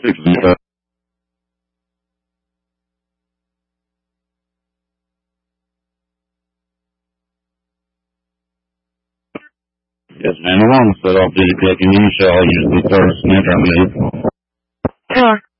Yes, ma'am. Along set off due to clicking, you shall use the first measurement. Sure.